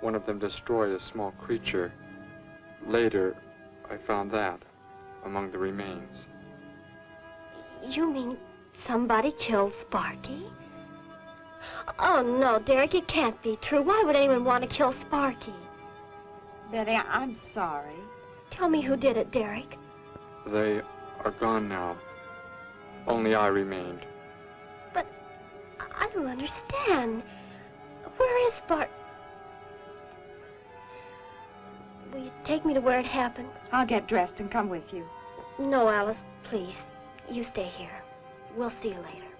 One of them destroyed a small creature. Later, I found that among the remains. You mean somebody killed Sparky? Oh, no, Derek, it can't be true. Why would anyone want to kill Sparky? Betty, I'm sorry. Tell me who did it, Derek. They are gone now. Only I remained. But I don't understand. Where is Sparky? Will you take me to where it happened? I'll get dressed and come with you. No, Alice, please. You stay here. We'll see you later.